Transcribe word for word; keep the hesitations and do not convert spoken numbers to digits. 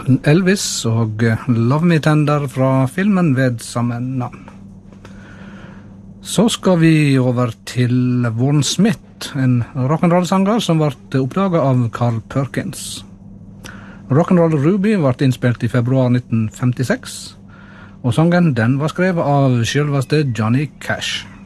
Elvis og Love Me Tender fra filmen ved samme navn. Så skal vi over til Warren Smith, en rock'n'roll-sanger som ble oppdaget av Carl Perkins. Rock'n'Roll Ruby ble innspilt i februar nitten femtiseks, og sangen den var skrevet av selveste Johnny Cash.